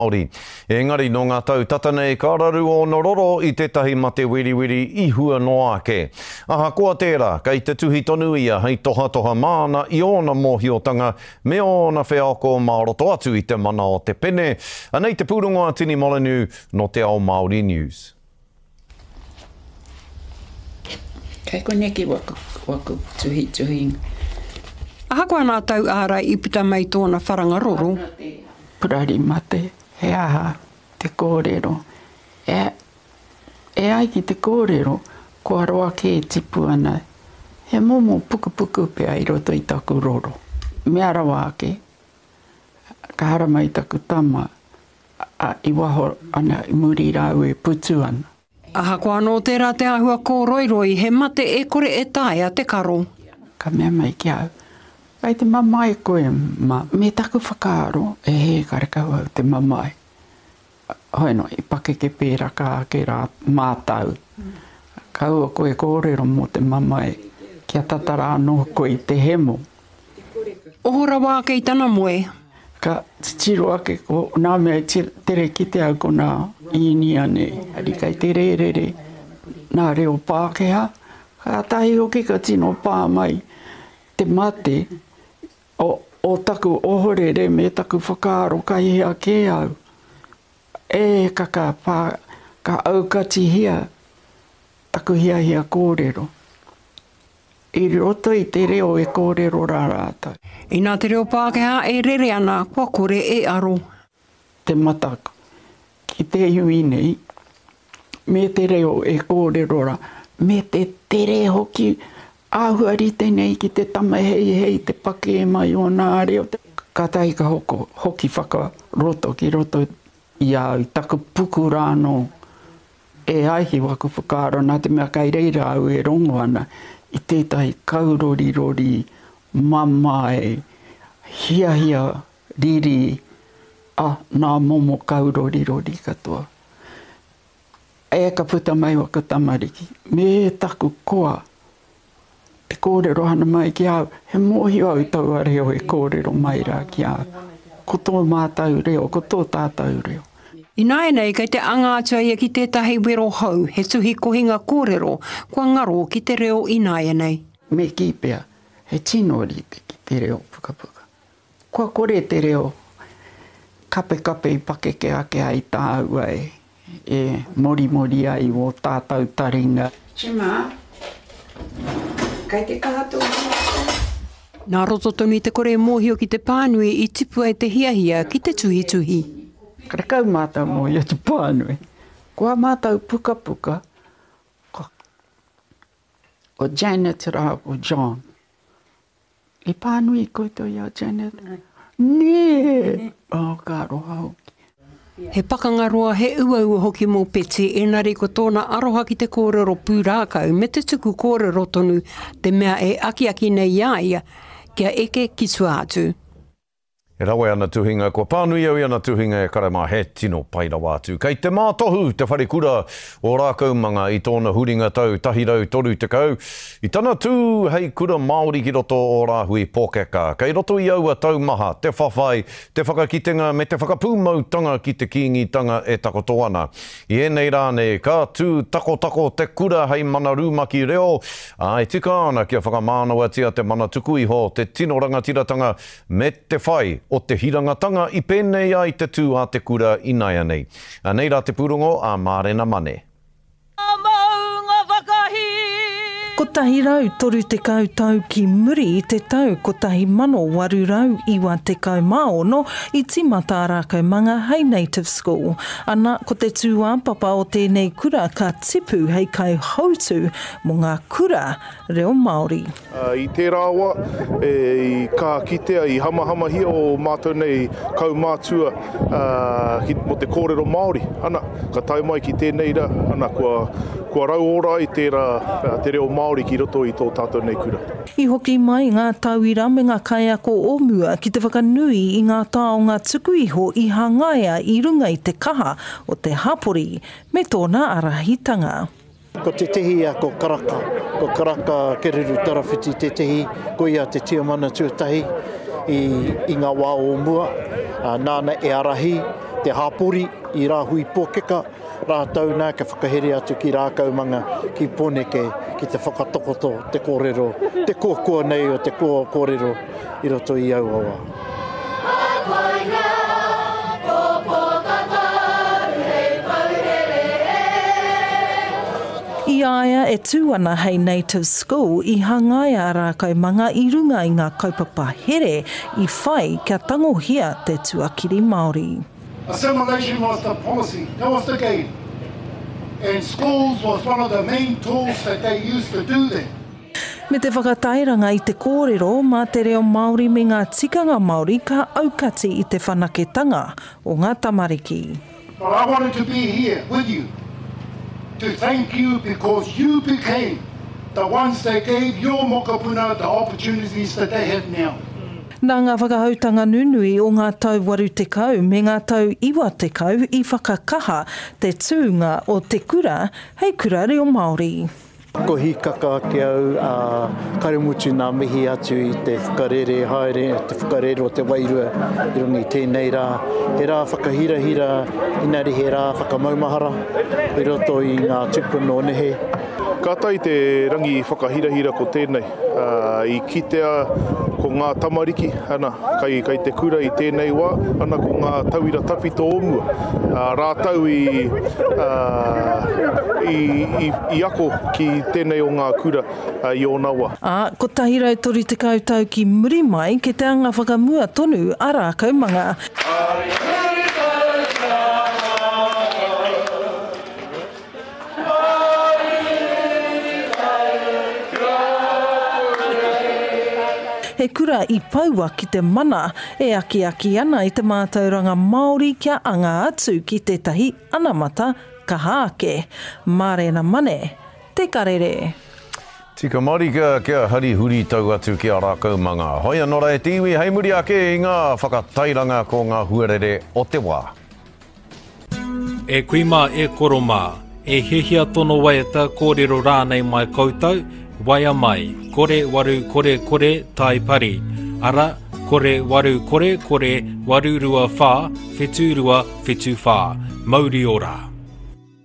Māori. Engari no ngā tau tatana e kāraru o Nororo I tētahi ma te wiriwiri I hua noa ake. Aha koa tērā, kei te tuhi tonu ia hei toha māna I ona mōhiotanga me ona whiako maoroto atu I te mana o te pene. Anei te pūrongoa Tini Molyneux no te Ao Māori News. Kei koneki waku tuhi. Aha koa nā tau ārai I puta mai tōna wharangaroro? Purari mate. He aha te kōrero. E ai ki te kōrero, kua roa ke tipu ana. He momo puku pea I roto I taku roro. Mea rawa ake, ka hara mai taku tama, I waho ana I muri rau e putu ana. Aha koa no tērā te ahua kōroiroi, he mate e kore e tae a te karo. Ka mea mai ki au. Ai te mamai koe me taku whakaaro e he karekau au te mamai. Hoi no, I pake ke pēra ka ke rā mātau. Ka ua koe kōrero mō te mamai kia tatara anō koe I te hemo. Ohora wā kei tana moe. Ka tiro ake ko nā mea tere ki te au ko nā ini ane. Ari kai te rere nā reo Pākehā. Ka tahi oki ka tino pā mai te mate o taku ohorere me taku whakaaro kai hea ke au. E kaka pā, ka aukati hia, taku hia kōrero. I roto I te reo e kōrero rārātau. I nā te reo Pākehā e rere ana, kua kore e aro. Te matako, ki te iwi nei, me te reo e kōrero rā, me te tere hoki, āhuari tenei ki te tama hei te pake e mai o nā reo. Ka tai ka hoki whakaroto ki roto I au, taku puku rāno e aihi waku whakaaro nā te mea kai reira au e rongo ana I tētahi kaurori, mamae, hia riri, nā momo kaurori katoa. E ka puta mai waka tamariki, me taku koa, te kōrero hana mai ki au, he mōhi au tau a reo e kōrero mai rā ki au. Ko tō mātau reo, ko tō tātau reo. I nei kei te angātua ia ki tētahi wero hau, he tuhi kohinga kōrero, kua ngaro ki te reo I nei. Me ki pea, he tino rite ki te reo pukapuka. Kua kore te reo, kape I pakeke ake ai tāua e mori ai o tātau taringa. Chima, kai te kātua. Nā roto tonu te kore mōhio ki te pānui I tipu ai te hiahia ki te tuhi. Karekau mātau mō ia te pānui. Kua mātau puka, o Janet rā o John. I pānui koe tō ia Janet? Nē! Ka roha hoki. He pakangaroa he ua hoki mō peti, enari ko tōna aroha ki te kōrero pūrākau me te tuku kōrero tonu, te mea e aki nei ia, kia eke ki atu. E rawe ana tuhinga, kua pānui au ana tuhinga e karama he tino pairawa atu. Kei te mātohu, te wharekura o rākau manga I tōna huringa tau, tahirau toru te kau. I tana tū hei kura Māori ki roto o rāhui pōkeka. Kei roto I aua tau maha, te whawhai, te whakakitenga me te whakapūmautanga ki te kīngitanga e takoto ana. I enei rāne, ka tū tako te kura hei mana rūmaki reo. E tika ana kia whakamānaua tia te mana tuku iho, te tino rangatiratanga me te whai. O te hirangatanga I pēnei ai te tū a te kura I nei. Nei rā te pūrongo a Mārena Mane. Ko tahi rau toru te kau tau ki muri I te tau ko tahi mano waru rau iwa te kau maono I timata rākau manga hei Native School. Ana ko te tū papa o tēnei kura ka tipu hei kau hautu mo ngā kura reo Māori. I tērā awa, I ka kitea I hamahama hia o mātou nei kau mātua mo te kōrero Māori. Ana, ka tau mai ki tēnei ra, ana kua rau ora I tērā te reo Māori ki roto I tō tātou nei kura. I hoki mai ngā tauira me ngā kaiako o mua ki te whakanui I ngā taonga tuku iho I hangaia I runga I te kaha o te hapori me tōna arahitanga. Ko te tehi a ko karaka kereru tarawhiti te tehi, ko ia te tiamana tuatahi I ngā wā o mua, nāna e arahi, te hapori i rā hui pōkeka, rātau nā ka whakahere atu ki rākaumanga ki Poneke, ki te whakatokoto, te kōrero, te kōkua nei o te kōrero i roto i Aua. I aia e tūana hei Native School i hangaia rākaumanga i runga i ngā kaupapa here i whai kia tangohia te tuakiri Māori. Assimilation was the policy, that was the game. And schools was one of the main tools that they used to do then. Me te whakatairanga i te kōrero mā te reo Māori me ngā tikanga Māori ka aukati i te whanaketanga o ngā tamariki. But I wanted to be here with you to thank you because you became the ones that gave your mokapuna the opportunities that they have now. Nā ngā whakahautanga nunui o ngā tau 80 me ngā tau 90 i whakakaha te tūnga o te kura hei kura reo Māori. Ko hikaka ki au karamutu nā mihi atu i te whakarere haere, te whakarere o te wairua i rungi tēnei rā. He rā whakahirahira, inari he rā whakamaumahara, i roto i ngā tupuno nehe. Ka tai te rangi whakahirahira ko tēnei, i kitea ko ngā tamariki, ana, kai te kura i tēnei wā, ana ko ngā tauira tapito omua, rātau i ako ki tēnei o ngā kura i o nawa. Ko tahirau tori te kautau ki muri mai, ke te anga whakamua tonu a rākaumanga. He kura i paua ki te mana e aki ana i te mātauranga Māori kia anga atu ki tētahi anamata ka hāke. Mārena mane, te karere. Tika marika kia hari huri tau atu ki a rākaumanga. Hoi anora e tiwi, hei muri ake i ngā whakatairanga ko ngā huarere o te wā. E kuima e koroma, e hehia tono waiata kōrero rānei mai koutou, waia mai, kore waru kore tai pari. Ara, kore waru kore waru rua whā, whetū rua whetū whā. Mauri ora.